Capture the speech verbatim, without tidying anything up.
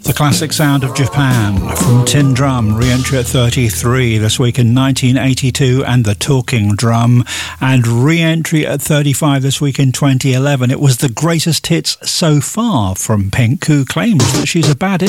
The classic sound of Japan from Tin Drum, re-entry at thirty-three this week in nineteen eighty-two, and The Talking Drum, and re-entry at thirty-five this week in twenty eleven. It was the greatest hits so far from Pink, who claims that she's a bad